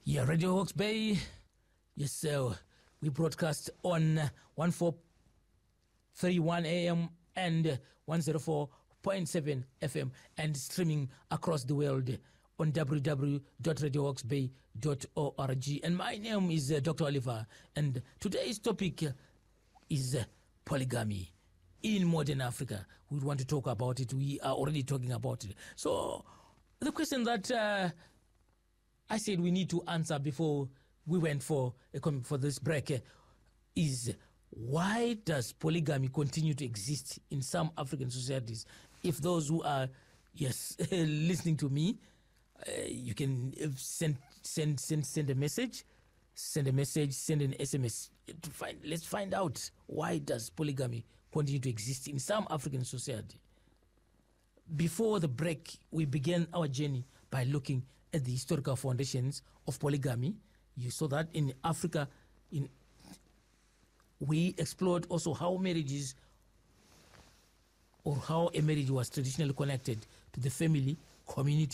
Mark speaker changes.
Speaker 1: Yeah, Radio Hawke's Bay. Yes, sir. We broadcast on 1431 AM and 104.7 FM and streaming across the world on www.radiohawksbay.org. And my name is Dr. Oliver, and today's topic is polygamy in modern Africa. We want to talk about it. We are already talking about it. So the question that I said we need to answer before we went for this break is, why does polygamy continue to exist in some African societies? If those who are listening to me, you can send a message, send an SMS to find. Let's find out, why does polygamy continue to exist in some African society. Before the break, we began our journey by looking at the historical foundations of polygamy. You saw that in Africa, we explored also how a marriage was traditionally connected to the family, community,